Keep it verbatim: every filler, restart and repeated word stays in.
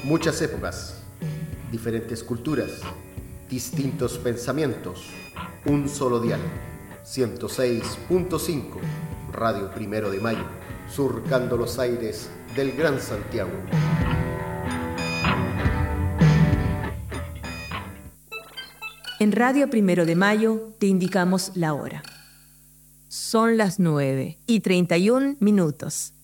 Muchas épocas, diferentes culturas, distintos pensamientos, un solo dial. ciento seis punto cinco, Radio Primero de Mayo, surcando los aires del Gran Santiago. En Radio Primero de Mayo te indicamos la hora. Son las nueve y treinta y un minutos.